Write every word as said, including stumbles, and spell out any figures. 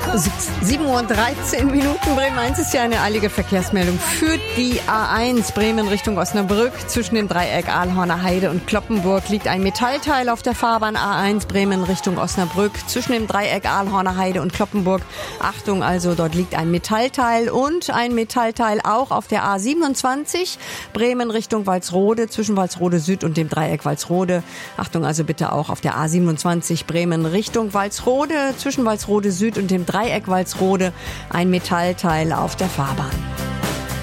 sieben Uhr dreizehn Minuten. Bremen eins ist ja eine eilige Verkehrsmeldung für die A eins. Bremen Richtung Osnabrück. Zwischen dem Dreieck Ahlhorner Heide und Cloppenburg liegt ein Metallteil auf der Fahrbahn A eins. Bremen Richtung Osnabrück. Zwischen dem Dreieck Ahlhorner Heide und Cloppenburg. Achtung also, dort liegt ein Metallteil und ein Metallteil auch auf der A siebenundzwanzig. Bremen Richtung Walsrode. Zwischen Walsrode Süd und dem Dreieck Walsrode. Achtung also bitte auch auf der A siebenundzwanzig. Bremen Richtung Walsrode. Zwischen Walsrode Süd und dem Dreieck Walsrode ein Metallteil auf der Fahrbahn.